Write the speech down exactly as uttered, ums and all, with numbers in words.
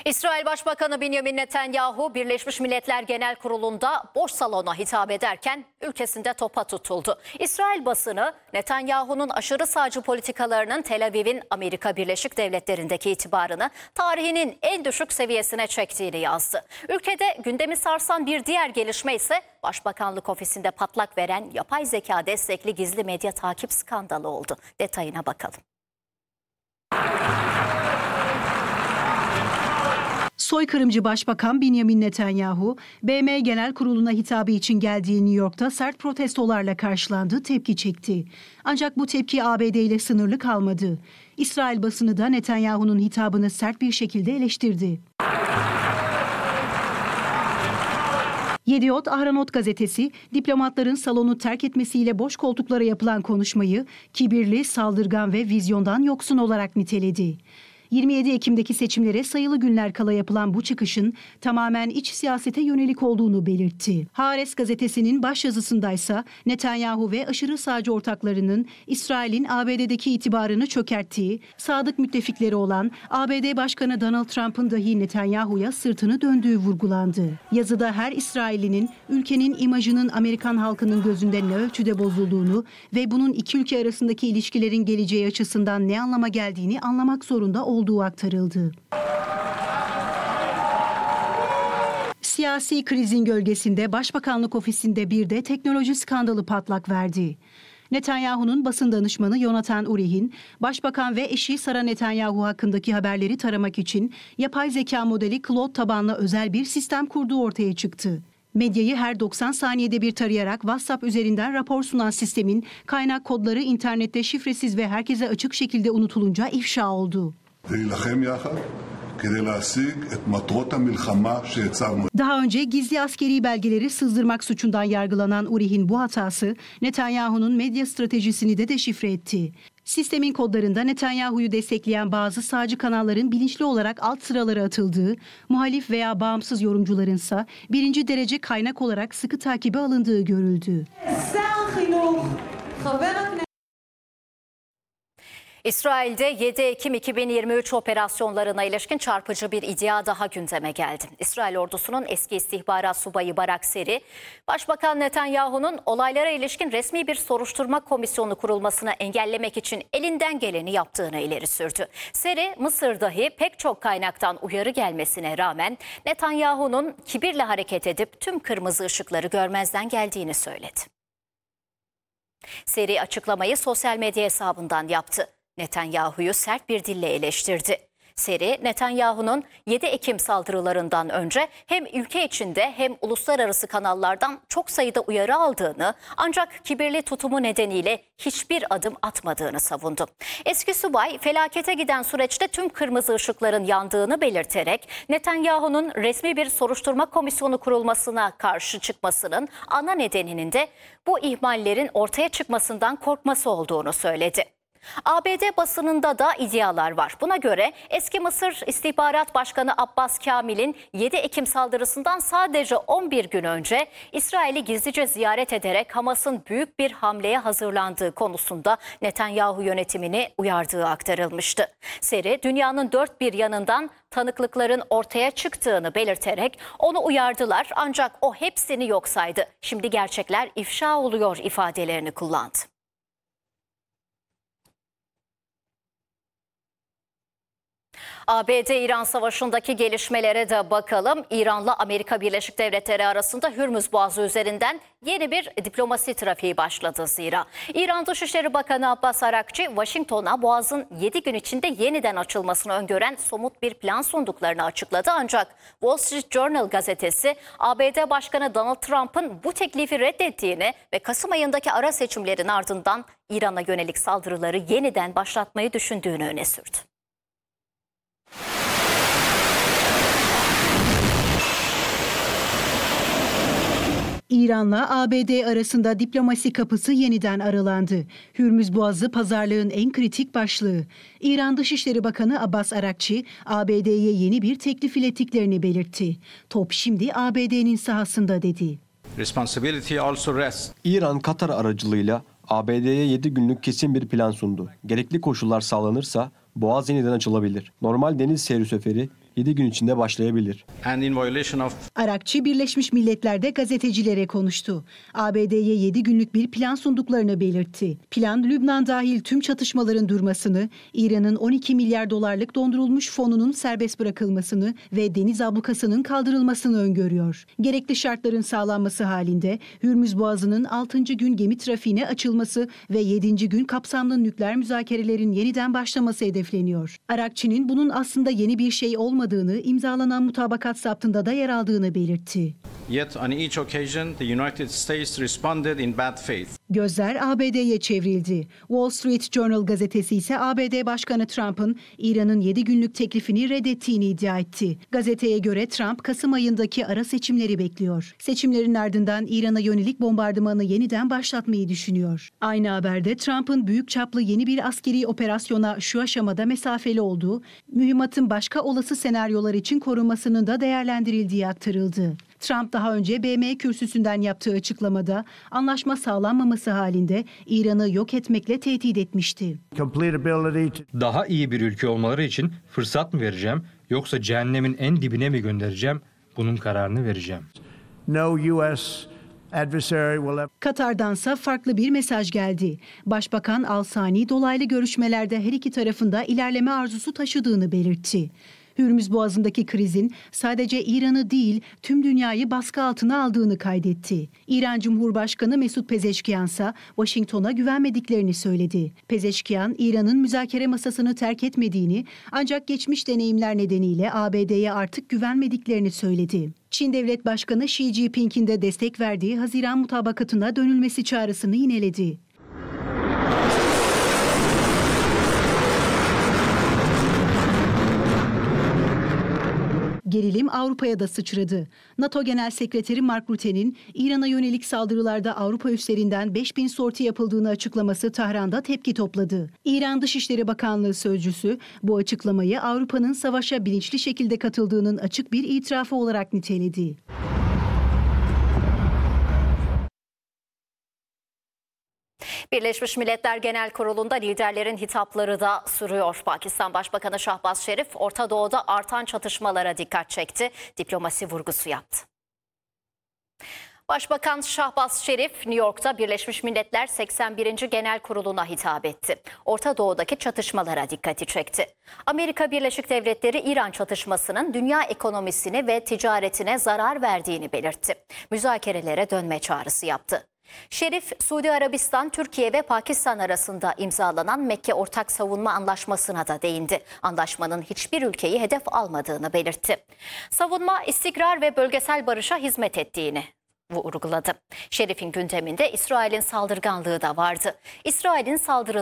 İsrail Başbakanı Benjamin Netanyahu Birleşmiş Milletler Genel Kurulu'nda boş salona hitap ederken ülkesinde topa tutuldu. İsrail basını Netanyahu'nun aşırı sağcı politikalarının Tel Aviv'in Amerika Birleşik Devletleri'ndeki itibarını tarihinin en düşük seviyesine çektiğini yazdı. Ülkede gündemi sarsan bir diğer gelişme ise Başbakanlık ofisinde patlak veren yapay zeka destekli gizli medya takip skandalı oldu. Detayına bakalım. Soykırımcı Başbakan Benjamin Netanyahu, B M Genel Kurulu'na hitabı için geldiği New York'ta sert protestolarla karşılandı, tepki çekti. Ancak bu tepki A B D ile sınırlı kalmadı. İsrail basını da Netanyahu'nun hitabını sert bir şekilde eleştirdi. Yediot Ahronot gazetesi, diplomatların salonu terk etmesiyle boş koltuklara yapılan konuşmayı kibirli, saldırgan ve vizyondan yoksun olarak niteledi. yirmi yedi Ekim'deki seçimlere sayılı günler kala yapılan bu çıkışın tamamen iç siyasete yönelik olduğunu belirtti. Haaretz gazetesinin başyazısındaysa Netanyahu ve aşırı sağcı ortaklarının İsrail'in A B D'deki itibarını çökerttiği, sadık müttefikleri olan A B D Başkanı Donald Trump'ın dahi Netanyahu'ya sırtını döndüğü vurgulandı. Yazıda her İsraillinin ülkenin imajının Amerikan halkının gözünde ne ölçüde bozulduğunu ve bunun iki ülke arasındaki ilişkilerin geleceği açısından ne anlama geldiğini anlamak zorunda olduğunu olduğu aktarıldı. Siyasi krizin gölgesinde Başbakanlık ofisinde bir de teknoloji skandalı patlak verdi. Netanyahu'nun basın danışmanı Yonatan Urich'in Başbakan ve eşi Sara Netanyahu hakkındaki haberleri taramak için yapay zeka modeli Claude tabanlı özel bir sistem kurduğu ortaya çıktı. Medyayı her doksan saniyede bir tarayarak WhatsApp üzerinden rapor sunan sistemin kaynak kodları internette şifresiz ve herkese açık şekilde unutulunca ifşa oldu. Daha önce gizli askeri belgeleri sızdırmak suçundan yargılanan Urich'in bu hatası Netanyahu'nun medya stratejisini de deşifre etti. Sistemin kodlarında Netanyahu'yu destekleyen bazı sağcı kanalların bilinçli olarak alt sıralara atıldığı, muhalif veya bağımsız yorumcularınsa birinci derece kaynak olarak sıkı takibe alındığı görüldü. İsrail'de yedi Ekim iki bin yirmi üç operasyonlarına ilişkin çarpıcı bir iddia daha gündeme geldi. İsrail ordusunun eski istihbarat subayı Barak Seri, Başbakan Netanyahu'nun olaylara ilişkin resmi bir soruşturma komisyonu kurulmasını engellemek için elinden geleni yaptığını ileri sürdü. Seri, Mısır dahi pek çok kaynaktan uyarı gelmesine rağmen Netanyahu'nun kibirle hareket edip tüm kırmızı ışıkları görmezden geldiğini söyledi. Seri açıklamayı sosyal medya hesabından yaptı. Netanyahu'yu sert bir dille eleştirdi. Seri, Netanyahu'nun yedi Ekim saldırılarından önce hem ülke içinde hem uluslararası kanallardan çok sayıda uyarı aldığını ancak kibirli tutumu nedeniyle hiçbir adım atmadığını savundu. Eski subay felakete giden süreçte tüm kırmızı ışıkların yandığını belirterek Netanyahu'nun resmi bir soruşturma komisyonu kurulmasına karşı çıkmasının ana nedeninin de bu ihmallerin ortaya çıkmasından korkması olduğunu söyledi. A B D basınında da iddialar var. Buna göre eski Mısır İstihbarat Başkanı Abbas Kamil'in yedi Ekim saldırısından sadece on bir gün önce İsrail'i gizlice ziyaret ederek Hamas'ın büyük bir hamleye hazırlandığı konusunda Netanyahu yönetimini uyardığı aktarılmıştı. Seri, dünyanın dört bir yanından tanıklıkların ortaya çıktığını belirterek onu uyardılar ancak o hepsini yok saydı. Şimdi gerçekler ifşa oluyor ifadelerini kullandı. A B D-İran savaşındaki gelişmelere de bakalım. İran'la Amerika Birleşik Devletleri arasında Hürmüz Boğazı üzerinden yeni bir diplomasi trafiği başladı zira. İran Dışişleri Bakanı Abbas Arakçi, Washington'a Boğaz'ın yedi gün içinde yeniden açılmasını öngören somut bir plan sunduklarını açıkladı. Ancak Wall Street Journal gazetesi A B D Başkanı Donald Trump'ın bu teklifi reddettiğini ve Kasım ayındaki ara seçimlerin ardından İran'a yönelik saldırıları yeniden başlatmayı düşündüğünü öne sürdü. İran'la A B D arasında diplomasi kapısı yeniden aralandı. Hürmüz Boğazı pazarlığın en kritik başlığı. İran Dışişleri Bakanı Abbas Arakçi, A B D'ye yeni bir teklif ilettiklerini belirtti. Top şimdi A B D'nin sahasında dedi. İran, Katar aracılığıyla A B D'ye yedi günlük kesin bir plan sundu. Gerekli koşullar sağlanırsa Boğaz yeniden açılabilir. Normal deniz seyri seferi yedi gün içinde başlayabilir. and in violation of Arakçı Birleşmiş Milletler'de gazetecilere konuştu. A B D'ye yedi günlük bir plan sunduklarını belirtti. Plan, Lübnan dahil tüm çatışmaların durmasını, İran'ın on iki milyar dolarlık dondurulmuş fonunun serbest bırakılmasını ve deniz ablukasının kaldırılmasını öngörüyor. Gerekli şartların sağlanması halinde Hürmüz Boğazı'nın altıncı gün gemi trafiğine açılması ve yedinci gün kapsamlı nükleer müzakerelerin yeniden başlaması hedefleniyor. Arakçı'nın bunun aslında yeni bir şey olmadığını, imzalanan mutabakat zaptında da yer aldığını belirtti. yet on each occasion the United States responded in bad faith. Gözler A B D'ye çevrildi. Wall Street Journal gazetesi ise A B D Başkanı Trump'ın İran'ın yedi günlük teklifini reddettiğini iddia etti. Gazeteye göre Trump, Kasım ayındaki ara seçimleri bekliyor. Seçimlerin ardından İran'a yönelik bombardımanı yeniden başlatmayı düşünüyor. Aynı haberde Trump'ın büyük çaplı yeni bir askeri operasyona şu aşamada mesafeli olduğu, mühimmatın başka olası senaryolar için korunmasının da değerlendirildiği aktarıldı. Trump daha önce B M kürsüsünden yaptığı açıklamada anlaşma sağlanmaması halinde İran'ı yok etmekle tehdit etmişti. Daha iyi bir ülke olmaları için fırsat mı vereceğim yoksa cehennemin en dibine mi göndereceğim? Bunun kararını vereceğim. No U S adversary will ever... Katar'dansa farklı bir mesaj geldi. Başbakan Al-Sani dolaylı görüşmelerde her iki tarafında ilerleme arzusu taşıdığını belirtti. Hürmüz Boğazı'ndaki krizin sadece İran'ı değil tüm dünyayı baskı altına aldığını kaydetti. İran Cumhurbaşkanı Mesut Pezeşkiyan ise Washington'a güvenmediklerini söyledi. Pezeşkiyan, İran'ın müzakere masasını terk etmediğini ancak geçmiş deneyimler nedeniyle A B D'ye artık güvenmediklerini söyledi. Çin Devlet Başkanı Xi Jinping'in de destek verdiği Haziran mutabakatına dönülmesi çağrısını yineledi. Gerilim Avrupa'ya da sıçradı. NATO Genel Sekreteri Mark Rutte'nin İran'a yönelik saldırılarda Avrupa üslerinden beş bin sorti yapıldığını açıklaması Tahran'da tepki topladı. İran Dışişleri Bakanlığı sözcüsü bu açıklamayı Avrupa'nın savaşa bilinçli şekilde katıldığının açık bir itirafı olarak niteledi. Birleşmiş Milletler Genel Kurulu'nda liderlerin hitapları da sürüyor. Pakistan Başbakanı Şahbaz Şerif, Orta Doğu'da artan çatışmalara dikkat çekti, diplomasi vurgusu yaptı. Başbakan Şahbaz Şerif, New York'ta Birleşmiş Milletler seksen birinci Genel Kurulu'na hitap etti. Orta Doğu'daki çatışmalara dikkati çekti. Amerika Birleşik Devletleri, İran çatışmasının dünya ekonomisini ve ticaretine zarar verdiğini belirtti. Müzakerelere dönme çağrısı yaptı. Şerif, Suudi Arabistan, Türkiye ve Pakistan arasında imzalanan Mekke Ortak Savunma Anlaşması'na da değindi. Anlaşmanın hiçbir ülkeyi hedef almadığını belirtti. Savunma, istikrar ve bölgesel barışa hizmet ettiğini vurguladı. Şerif'in gündeminde İsrail'in saldırganlığı da vardı. İsrail'in saldırı